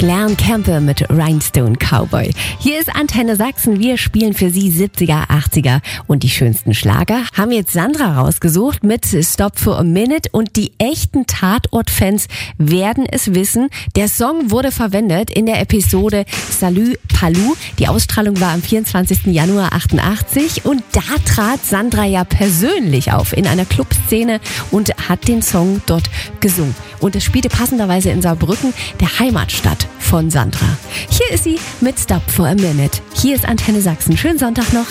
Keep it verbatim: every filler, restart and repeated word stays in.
Glen Campbell mit Rhinestone Cowboy. Hier ist Antenne Sachsen. Wir spielen für Sie siebziger, achtziger und die schönsten Schlager. Haben jetzt Sandra rausgesucht mit Stop for a Minute und die echten Tatort-Fans werden es wissen. Der Song wurde verwendet in der Episode Salut Palou. Die Ausstrahlung war am vierundzwanzigsten Januar achtundachtzig und da trat Sandra ja persönlich auf in einer Clubszene und hat den Song dort gesungen. Und es spielte passenderweise in Saarbrücken, der Heimatstadt von Sandra. Hier ist sie mit Stop for a Minute. Hier ist Antenne Sachsen. Schönen Sonntag noch.